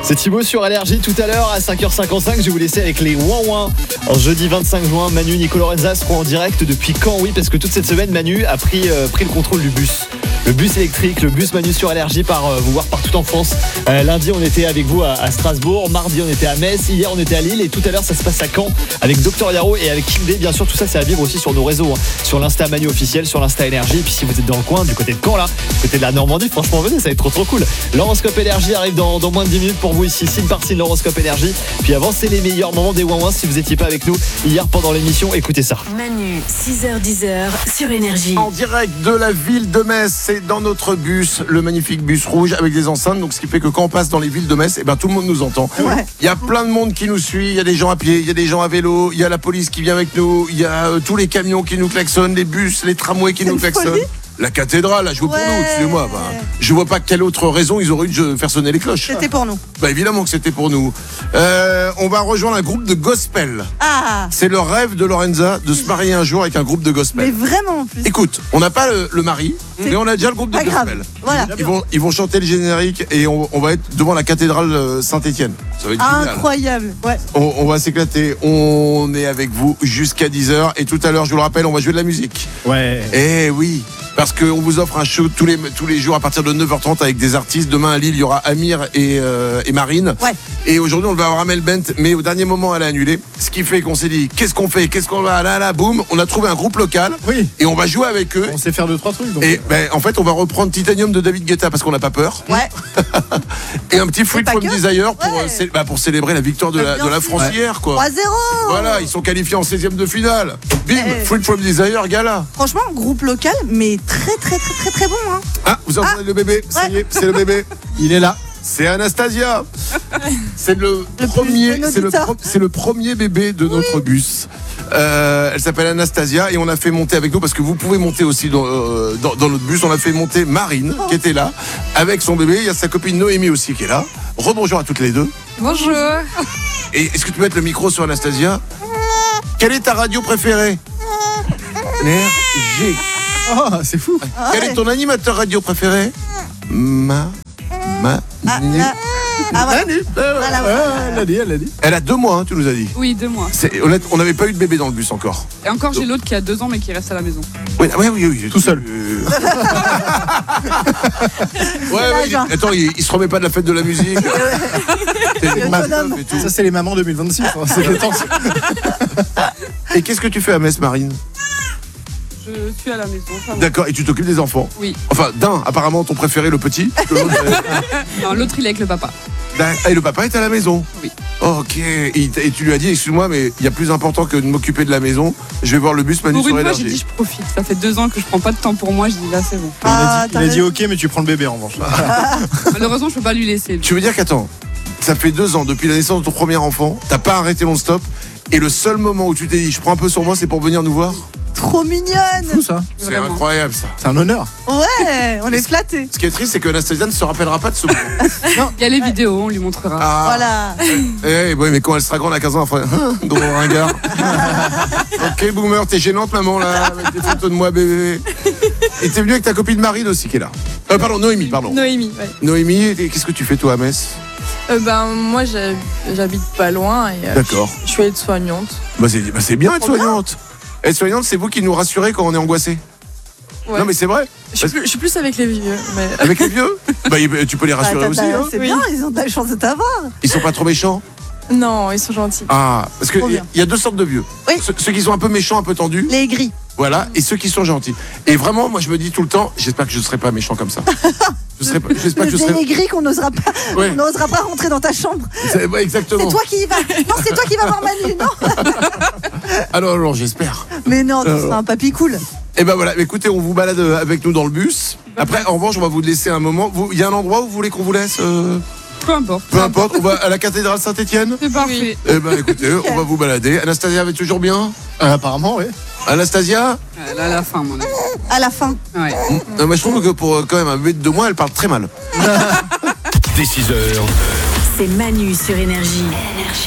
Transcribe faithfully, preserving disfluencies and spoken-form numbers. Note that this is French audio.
C'est Thibaut sur Allergie. Tout à l'heure à cinq heures cinquante-cinq, je vais vous laisser avec les Ouin Ouin. En jeudi vingt-cinq juin, Manu, Nico Lorenza seront en direct depuis quand? Oui, parce que toute cette semaine, Manu a pris, euh, pris le contrôle du bus. Le bus électrique, le bus Manu sur Allergie, par euh, vous voir partout en France. Euh, lundi, on était avec vous à, à Strasbourg. Mardi, on était à Metz. Hier, on était à Lille. Et tout à l'heure, ça se passe à Caen avec Docteur Yaro et avec Kindé. Bien sûr, tout ça, c'est à vivre aussi sur nos réseaux. Hein. Sur l'Insta Manu officiel, sur l'Insta Énergie. Et puis si vous êtes dans le coin, du côté de Caen, là, du côté de la Normandie, franchement, venez, ça va être trop trop cool. L'horoscope Énergie arrive dans, dans moins de dix minutes pour vous ici. Signe par signe, l'horoscope Énergie. Puis avant, c'est les meilleurs moments des Ouin Ouin. Si vous n'étiez pas avec nous hier pendant l'émission, écoutez ça. Manu, six heures dix sur Énergie. En direct de la ville de Metz, c'est dans notre bus, le magnifique bus rouge avec des enceintes. Donc ce qui fait que quand on passe dans les villes de Metz, eh ben, tout le monde nous entend. Ouais. Il y a plein de monde qui nous suit, il y a des gens à pied, il y a des gens à vélo, il y a la police qui vient avec nous, il y a euh, tous les camions qui nous klaxonnent, les bus, les tramways qui C'est nous une klaxonnent. folie. La cathédrale a joué Ouais. pour nous, excusez-moi. Bah, je vois pas quelle autre raison ils auraient eu de faire sonner les cloches. C'était pour nous. Bah évidemment que c'était pour nous. Euh, on va rejoindre un groupe de gospel. Ah, C'est le rêve de Lorenza de se marier un jour avec un groupe de gospel. mais vraiment en plus. Écoute, on n'a pas le, le mari, mais on a déjà le groupe de Pas grave. gospel. Voilà. Ils vont, ils vont chanter le générique et on, on va être devant la cathédrale euh, Saint-Étienne. Ça va être génial. Incroyable. Ouais. On, on va s'éclater. On est avec vous jusqu'à dix heures. Et tout à l'heure, je vous le rappelle, on va jouer de la musique. Ouais. Eh oui, parce qu'on vous offre un show tous les, tous les jours à partir de neuf heures trente avec des artistes. Demain à Lille, il y aura Amir et, euh, et Marine. Ouais. Et aujourd'hui, on va avoir Amel Bent, mais au dernier moment, elle a annulé. Ce qui fait qu'on s'est dit, qu'est-ce qu'on fait? Qu'est-ce qu'on va? Là, là, boum, on a trouvé un groupe local. Oui. Et on va jouer avec eux. On sait faire deux, trois trucs. Donc. Et ben, en fait, on va reprendre Titanium de David Guetta parce qu'on n'a pas peur. Ouais. Et un petit Fruit pas from que. Desire pour, Ouais. euh, cé- bah, pour célébrer la victoire de la, Bien de la sûr. France hier, quoi. trois zéro. Voilà, ils sont qualifiés en seizième de finale. Bim, Eh. Fruit from Desire, gala. Franchement, groupe local, mais très très très très très bon. Hein. Ah, vous entendez le bébé? Ça y Ouais. est, c'est le bébé. Il est là. C'est Anastasia. C'est le, Le premier, plus jeune c'est le, auditeur. pro- c'est le premier bébé de notre bus. Euh, elle s'appelle Anastasia et on a fait monter avec nous parce que vous pouvez monter aussi dans, euh, dans, dans notre bus. On a fait monter Marine qui était là avec son bébé. Il y a sa copine Noémie aussi qui est là. Rebonjour à toutes les deux. Bonjour. Et est-ce que tu peux mettre le micro sur Anastasia? Quelle est ta radio préférée? R G. Oh, c'est fou. Ah Quel ouais. est ton animateur radio préféré? Ma. Ma. Ah, Ni- là. Ah, voilà. Manu. Euh, Voilà, voilà. Elle l'a dit, elle l'a dit. Elle a deux mois, hein, tu nous as dit. Oui, deux mois. C'est honnête, on n'avait pas eu de bébé dans le bus encore. Et encore, j'ai l'autre qui a deux ans, mais qui reste à la maison. Oui, oui, oui, oui. Tout seul. Euh, ouais, ouais, il- genre. attends, il, il se remet pas de la fête de la musique. T'es des bonhomme. meufs et tout. Ça, c'est les mamans deux mille vingt-six. hein. C'est les temps. Et qu'est-ce que tu fais à Metz, Marine? Je suis à la maison. ça va. D'accord, et tu t'occupes des enfants? Oui. Enfin, d'un, apparemment, ton préféré, le petit. que l'autre, euh, Non, l'autre, il est avec le papa. d'un- Et le papa est à la maison? Oui. Ok. Et, il t'a- et tu lui as dit, excuse-moi, mais il y a plus important que de m'occuper de la maison. Je vais voir le bus Manu Pour sur une fois, j'ai Énergie. dit je profite. Ça fait deux ans que je prends pas de temps pour moi. Je dis là, c'est bon. Ah, Il t'as a dit raison. ok, mais tu prends le bébé en revanche. Malheureusement, je peux pas lui laisser. Tu veux dire qu'attends, ça fait deux ans depuis la naissance de ton premier enfant, t'as pas arrêté non-stop, et le seul moment où tu t'es dit je prends un peu sur moi, c'est pour venir nous voir? Trop mignonne. Fou ça. C'est Vraiment. incroyable ça. C'est un honneur. Ouais, on est flattés. Ce qui est triste, c'est que Anastasia ne se rappellera pas de ce moment. Il y a les vidéos, on lui montrera. Ah, Voilà. Eh, ouais, mais quand elle sera grande à quinze ans, elle fera hein, gros ringard. Ok, boomer, t'es gênante, maman, là, avec des photos de moi, bébé. Et t'es venu avec ta copine Marine aussi, qui est là. Euh, pardon, Noémie, pardon. Noémie, ouais. Noémie, et qu'est-ce que tu fais, toi, à Metz? Euh, ben, moi, j'hab- j'habite pas loin et euh, D'accord. je suis aide-soignante. Bah, c'est bah, c'est bien être Trop bien. soignante. Être soignante, c'est vous qui nous rassurez quand on est angoissé. Ouais. Non, mais c'est vrai. je, suis plus, je suis plus avec les vieux. Mais... Avec les vieux, bah, il- tu peux les Bah, rassurer t'as- aussi. t'as- Hein. C'est Oui. bien, ils ont de la chance de t'avoir. Ils sont pas trop méchants. Non, ils sont gentils. Ah, parce que Trop il y, bien. y a deux sortes de vieux. Oui. Ceux, ceux qui sont un peu méchants, un peu tendus, Les gris. voilà, et ceux qui sont gentils. Et vraiment, moi, je me dis tout le temps, j'espère que je ne serai pas méchant comme ça. Je serai pas, j'espère que Le je serai. vieil gris qu'on n'osera pas, Ouais. on n'osera pas rentrer dans ta chambre. C'est- ouais, exactement. C'est toi qui y vas. Non, c'est toi qui vas voir Manu. Non. Alors, alors, j'espère. Mais non, tu Euh. seras un papy cool. Et ben voilà, écoutez, on vous balade avec nous dans le bus. Après, en revanche, on va vous laisser un moment. Vous- Il y a un endroit où vous voulez qu'on vous laisse euh, Peu importe. Peu importe, on va à la cathédrale Saint-Étienne. C'est parfait. Eh ben écoutez, on va vous balader. Anastasia va toujours bien? Euh, apparemment, oui. Anastasia? Euh, Là, à la fin, mon avis. À la fin. Ouais. Euh, Moi je trouve que pour euh, quand même un bébé de deux mois, elle parle très mal. Dès six heures. C'est Manu sur Énergie.